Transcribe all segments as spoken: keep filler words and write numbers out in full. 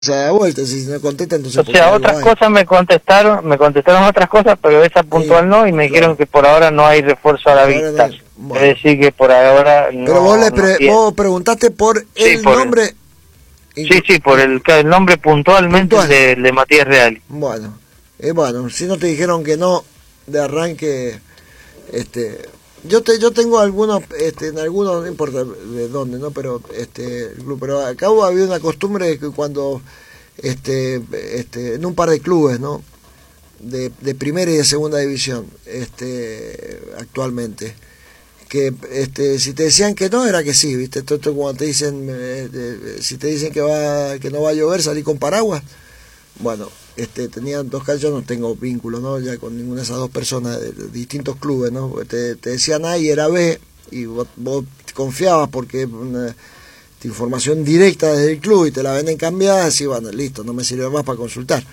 se da vuelta, si no contesta entonces... O sea, otras hay. cosas me contestaron, me contestaron otras cosas, pero esa puntual sí, no, y me claro. dijeron que por ahora no hay refuerzo a la vista. No, bueno. Es decir, que por ahora no... Pero vos, le pre no vos preguntaste por sí, el por nombre... El... Sí, sí, por el, el nombre puntualmente Puntual. de, de Matías Reali. Bueno, eh, bueno, si no te dijeron que no, de arranque, este... Yo te, yo tengo algunos, este, en algunos, no importa de dónde, ¿no? Pero, este, pero acá había una costumbre de que cuando, este, este, en un par de clubes, ¿no? De, de primera y de segunda división, este, actualmente, que, este, si te decían que no, era que sí, ¿viste? Todo esto cuando te dicen, eh, eh, si te dicen que va, que no va a llover, salí con paraguas. Bueno, este, tenían dos casos, yo no tengo vínculo, ¿no? Ya con ninguna de esas dos personas de, de distintos clubes, ¿no? Te, te decían A y era B, y vos, vos confiabas porque una información directa desde el club y te la venden cambiada, y bueno, listo, no me sirve más para consultar.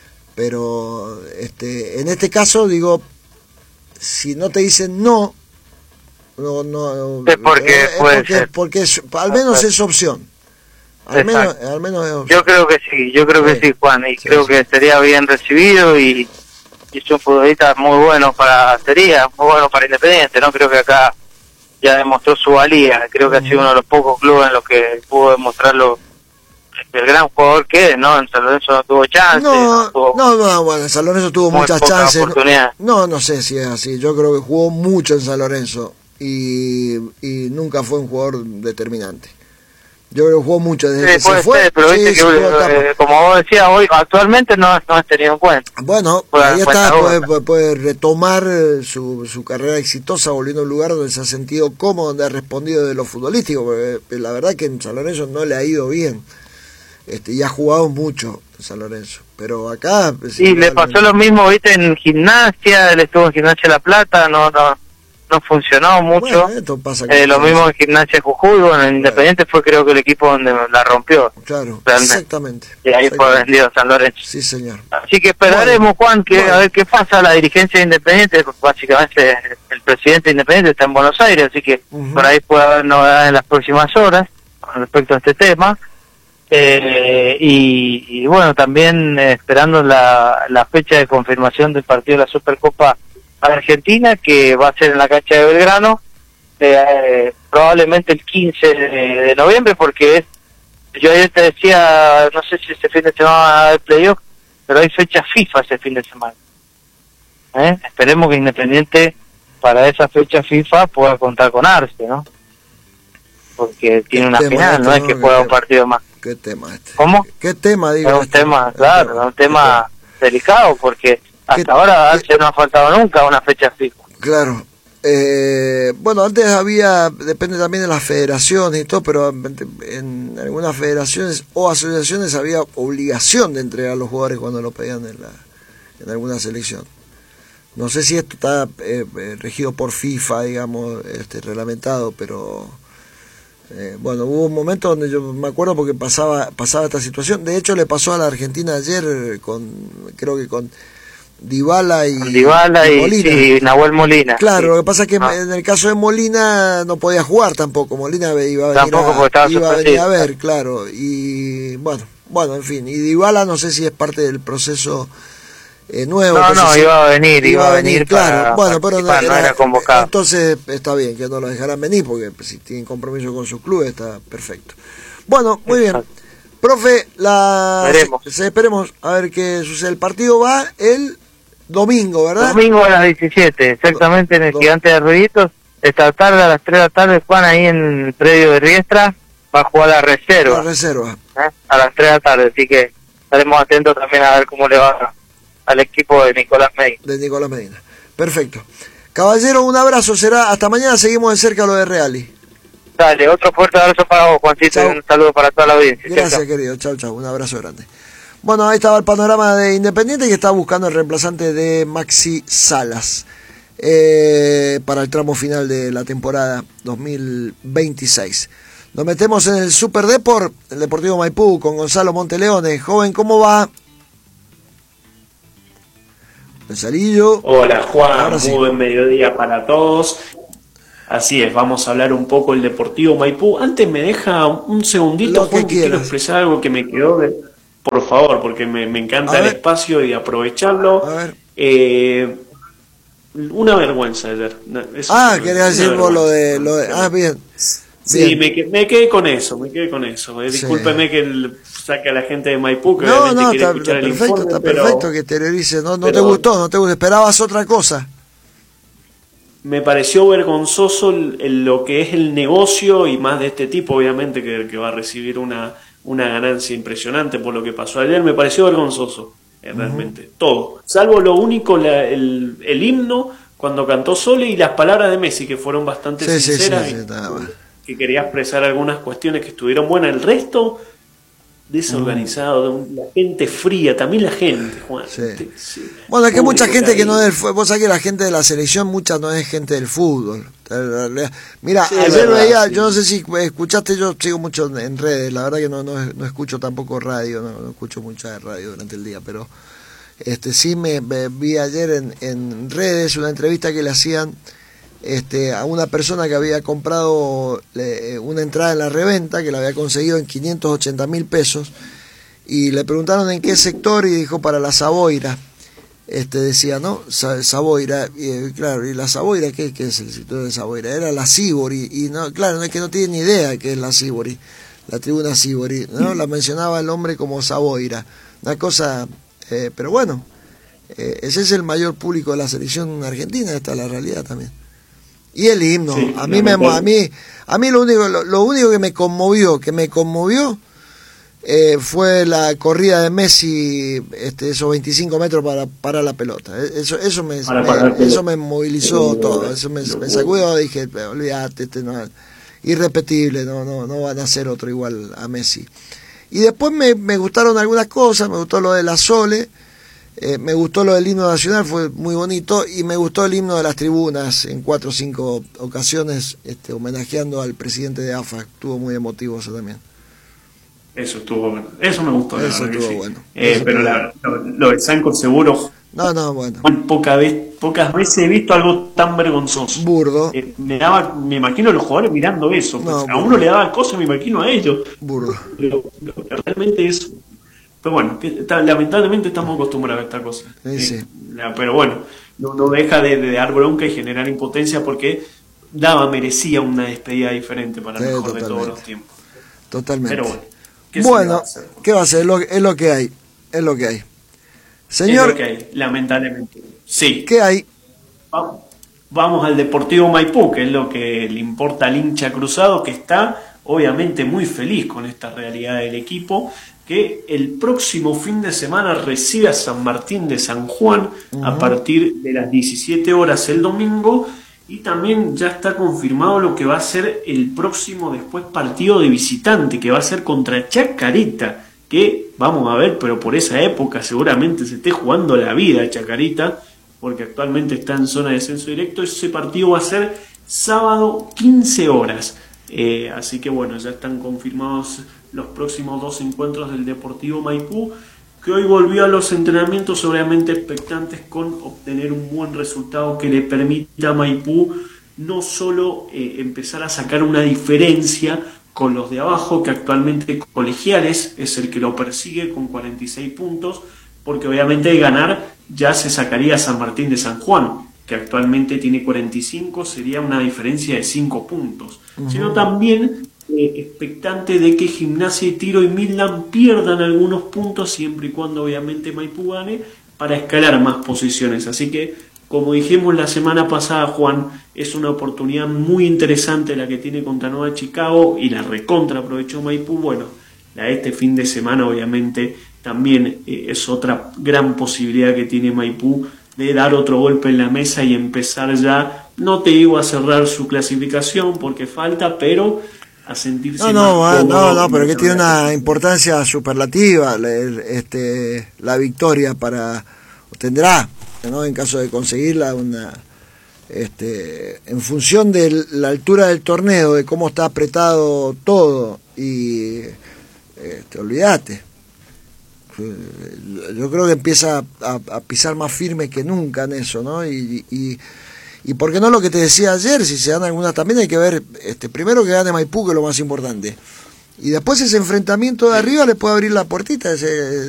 Pero este, en este caso, digo, si no te dicen no, no, no es porque, es porque, porque es, al menos es opción. Al menos, al menos yo creo que sí, yo creo que sí, sí Juan, y sí, creo sí. que sería bien recibido y, y es un futbolista muy bueno para, sería muy bueno para Independiente, ¿no? Creo que acá ya demostró su valía, creo que uh-huh. ha sido uno de los pocos clubes en los que pudo demostrarlo el gran jugador que es, ¿no? En San Lorenzo no tuvo chance. No, no, tuvo no, no, bueno, en San Lorenzo tuvo muchas chances. No, no sé si es así, yo creo que jugó mucho en San Lorenzo y, y nunca fue un jugador determinante. Yo creo que jugó mucho desde sí, que se fue. Ser, pero sí, viste que, eh, como vos decías, hoy actualmente no, no es tenido en cuenta. Bueno, por ahí está, puede, puede retomar su, su carrera exitosa volviendo a un lugar donde se ha sentido cómodo, donde ha respondido de lo futbolístico, porque la verdad que en San Lorenzo no le ha ido bien. Este, y ha jugado mucho en San Lorenzo, pero acá... Sí, sí le pasó lo mismo, viste, en Gimnasia, él estuvo en Gimnasia La Plata, no... no no funcionó mucho, bueno, esto pasa eh, lo mismo en Gimnasia Jujuy, bueno, en claro. Independiente fue creo que el equipo donde la rompió. Claro, realmente. Exactamente. Y ahí exactamente. fue vendido a San Lorenzo. Sí, señor. Así que esperaremos, bueno, Juan, que bueno. a ver qué pasa la dirigencia de Independiente, básicamente el presidente de Independiente está en Buenos Aires, así que uh-huh. por ahí puede haber novedades en las próximas horas con respecto a este tema. Eh, y, y bueno, también eh, esperando la, la fecha de confirmación del partido de la Supercopa Argentina, que va a ser en la cancha de Belgrano, eh, probablemente el quince de noviembre, porque es, yo ayer te decía, no sé si ese fin de semana va a haber playoff, pero hay fecha FIFA ese fin de semana. ¿Eh? Esperemos que Independiente para esa fecha FIFA pueda contar con Arce, ¿no? Porque tiene una final, este, no es que juega un partido más. ¿Qué tema este? ¿Cómo? ¿Qué tema, digo? Es un este? tema, claro, es un tema delicado, porque hasta ahora Arce no ha faltado nunca una fecha fija. Claro. Eh, bueno, antes había, depende también de las federaciones y todo, pero en algunas federaciones o asociaciones había obligación de entregar a los jugadores cuando lo pedían en, la, en alguna selección. No sé si esto está eh, regido por FIFA, digamos, este, reglamentado, pero eh, bueno, hubo un momento donde yo me acuerdo porque pasaba pasaba esta situación. De hecho, le pasó a la Argentina ayer con, creo que con Dybala y, Dybala y, y, Molina. y Nahuel Molina. Claro, sí. Lo que pasa es que ah. en el caso de Molina no podía jugar tampoco. Molina iba a venir, tampoco a, iba a, venir a ver, claro. Y bueno, bueno, en fin. Y Dybala no sé si es parte del proceso eh, nuevo. No, no, si, iba a venir, iba a venir, claro. Para, bueno, pero no, era, no era convocado. Entonces está bien que no lo dejaran venir porque si tienen compromiso con su club está perfecto. Bueno, muy Exacto. bien. Profe, la Veremos. Se, se, esperemos a ver qué sucede. El partido va el domingo, ¿verdad? Domingo a las diecisiete, exactamente, en el Do Gigante de Ruiditos. Esta tarde, a las tres de la tarde, Juan, ahí en el predio de Riestra, va a jugar la reserva. La reserva. ¿Eh? A las tres de la tarde, así que estaremos atentos también a ver cómo le va al equipo de Nicolás Medina. De Nicolás Medina. Perfecto. Caballero, un abrazo, será hasta mañana, seguimos de cerca lo de Reali. Dale, otro fuerte abrazo para vos, Juancito, y un saludo para toda la audiencia. Gracias, chau, chau. querido, chau, chau, un abrazo grande. Bueno, ahí estaba el panorama de Independiente que está buscando el reemplazante de Maxi Salas eh, para el tramo final de la temporada dos mil veintiséis. Nos metemos en el Super Deport, el Deportivo Maipú, con Gonzalo Monteleone. Joven, ¿cómo va? Gonzalillo. Hola, Juan, muy sí. buen mediodía para todos. Así es, vamos a hablar un poco del Deportivo Maipú. Antes me deja un segundito, Juan, que quiero expresar algo que me quedó de... favor, porque me, me encanta el espacio y aprovecharlo. A ver. Eh, una vergüenza ayer. Eso ah, es quería decir vos lo de, lo de... Ah, bien. Sí, me, me quedé con eso, me quedé con eso. Eh, discúlpeme sí. que el, saque a la gente de Maipú, que no, obviamente no, quiere está, escuchar está el perfecto, informe, está pero, perfecto que exteriorice. No, no pero, te gustó, no te gustó, esperabas otra cosa. Me pareció vergonzoso el, el, lo que es el negocio, y más de este tipo, obviamente, que, que va a recibir una, una ganancia impresionante por lo que pasó ayer. Me pareció vergonzoso, eh, realmente, uh-huh. todo. Salvo lo único, la, el, el himno, cuando cantó Sole, y las palabras de Messi, que fueron bastante sí, sinceras, sí, sí, sí, y, que quería expresar algunas cuestiones que estuvieron buenas. El resto, desorganizado, uh-huh. la gente fría, también la gente, Juan. Sí. Sí. Bueno, es que mucha gente que no es del fútbol, vos sabés que la gente de la selección, mucha no es gente del fútbol. Mira, sí, ayer verdad, veía, sí. yo no sé si escuchaste, yo sigo mucho en redes, la verdad que no, no, no escucho tampoco radio, no, no escucho mucha radio durante el día, pero este sí me, me vi ayer en, en redes una entrevista que le hacían este a una persona que había comprado eh, una entrada en la reventa, que la había conseguido en quinientos ochenta mil pesos, y le preguntaron en qué sector, y dijo para la Savoira. Este decía, ¿no? Savoira, y, claro, y la Savoira, ¿qué, qué es el sector de Savoira? Era la Sibori, y no, claro, no es que no tiene ni idea qué es la Sibori, la tribuna Sibori, ¿no? La mencionaba el hombre como Savoira, una cosa, eh, pero bueno, eh, ese es el mayor público de la selección argentina, esta es la realidad también. Y el himno, sí, a mí me, a mí, a mí lo único, lo, lo único que me conmovió, que me conmovió, Eh, fue la corrida de Messi, este, esos veinticinco metros para para la pelota. Eso eso me, para, para me eso me movilizó todo, eso me, me sacudió, dije, olvídate, este no, irrepetible, no no no van a hacer otro igual a Messi. Y después me, me gustaron algunas cosas, me gustó lo de la Sole, eh, me gustó lo del himno nacional, fue muy bonito, y me gustó el himno de las tribunas en cuatro o cinco ocasiones, este, homenajeando al presidente de A F A, estuvo muy emotivo eso también. Eso estuvo bueno, eso me gustó. Eso estuvo sí. bueno. Eh, eso pero la, lo, lo de Sanco seguro. No, no, bueno. Poca vez, pocas veces he visto algo tan vergonzoso. Burdo. Eh, me daba, me imagino a los jugadores mirando eso. No, pues, a uno le daba cosas, me imagino a ellos. Burdo. Pero, pero realmente es. Pero bueno, que, está, lamentablemente estamos acostumbrados a esta cosa. Sí, eh, sí. La, pero bueno, no, no deja de, de dar bronca y generar impotencia, porque daba, merecía una despedida diferente para el sí, mejor totalmente. De todos los tiempos. Totalmente. Pero bueno. ¿Qué bueno, ¿qué va a ser? Es lo, es lo que hay, es lo que hay. Señor, es lo que hay, lamentablemente. Sí. ¿Qué hay? Vamos, vamos al Deportivo Maipú, que es lo que le importa al hincha cruzado, que está obviamente muy feliz con esta realidad del equipo, que el próximo fin de semana recibe a San Martín de San Juan uh-huh. a partir de las diecisiete horas el domingo. Y también ya está confirmado lo que va a ser el próximo después partido de visitante, que va a ser contra Chacarita, que vamos a ver, pero por esa época seguramente se esté jugando la vida Chacarita, porque actualmente está en zona de descenso directo. Ese partido va a ser sábado quince horas. Eh, así que bueno, ya están confirmados los próximos dos encuentros del Deportivo Maipú, que hoy volvió a los entrenamientos obviamente expectantes con obtener un buen resultado que le permita a Maipú no solo eh, empezar a sacar una diferencia con los de abajo, que actualmente Colegiales es el que lo persigue con cuarenta y seis puntos, porque obviamente de ganar ya se sacaría a San Martín de San Juan, que actualmente tiene cuarenta y cinco, sería una diferencia de cinco puntos, uh-huh. sino también Eh, expectante de que Gimnasia y Tiro y Midland pierdan algunos puntos, siempre y cuando obviamente Maipú gane, para escalar más posiciones. Así que, como dijimos la semana pasada, Juan, es una oportunidad muy interesante la que tiene contra Nueva Chicago, y la recontra aprovechó Maipú. Bueno, la de este fin de semana obviamente también eh, es otra gran posibilidad que tiene Maipú de dar otro golpe en la mesa y empezar ya, no te digo a cerrar su clasificación porque falta, pero a sentirse no, no, más no, no, pero que tiene una importancia superlativa este, la victoria para, tendrá, ¿no? En caso de conseguirla, una este, en función de la altura del torneo, de cómo está apretado todo, y este, olvídate, yo creo que empieza a, a pisar más firme que nunca en eso, ¿no? Y, y Y por qué no lo que te decía ayer, si se dan algunas también hay que ver, este, primero que gane Maipú, que es lo más importante. Y después ese enfrentamiento de arriba le puede abrir la puertita, ese,